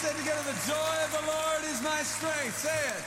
say together, the joy of the Lord is my strength. Say it.